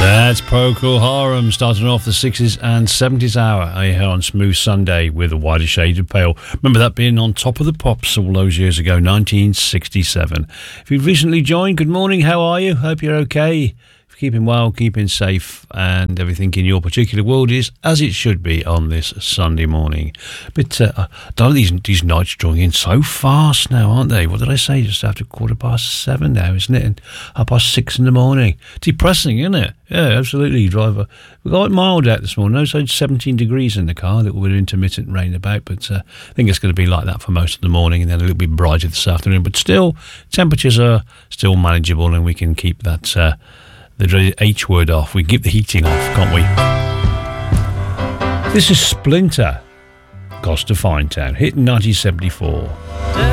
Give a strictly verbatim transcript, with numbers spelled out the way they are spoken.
That's Procol Harum starting off the sixties and seventies hour here on Smooth Sunday with A Wider Shade of Pale. Remember that being on Top of the Pops all those years ago, nineteen sixty-seven. If you've recently joined, good morning, how are you? Hope you're okay. Keeping well, keeping safe, and everything in your particular world is as it should be on this Sunday morning. But uh, don't these these nights drawing in so fast now, aren't they? What did I say? Just after quarter past seven now, isn't it? And half past six in the morning. Depressing, isn't it? Yeah, absolutely. Driver, we got mild out this morning. No, so seventeen degrees in the car. A little bit of intermittent rain about, but uh, I think it's going to be like that for most of the morning, and then a little bit brighter this afternoon. But still, temperatures are still manageable, and we can keep that. Uh, the H word off. We can keep the heating off, can't we? This is Splinter, Costa Finetown, hit nineteen seventy-four.